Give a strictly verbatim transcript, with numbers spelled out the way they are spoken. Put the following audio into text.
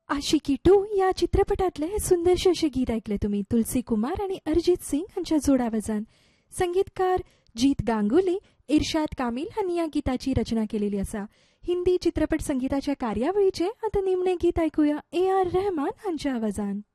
Aashiqui to या चित्रपटातले सुंदरशे असे गीत ऐकले तुम्ही तुलसी कुमार आणि अरिजित सिंग यांच्या जोडावजान. संगीतकार जीत गांगुली, इरशाद कामिल हांनी या गीताची रचना केलेली असा. हिंदी चित्रपट संगीताच्या कार्यावळीचे आता निमणे गीत ऐकूया ए आर रहमान हांच्या आवाजान.